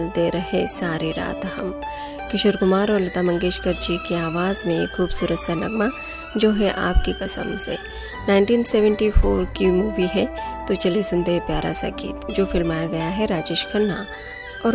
दे रहे सारी रात हम। किशोर कुमार और लता मंगेशकर जी की आवाज़ में एक खूबसूरत सा नगमा जो है आपकी कसम से। 1974 की मूवी है, तो चलिए सुनते हैं प्यारा सा गीत जो फिल्माया गया है राजेश खन्ना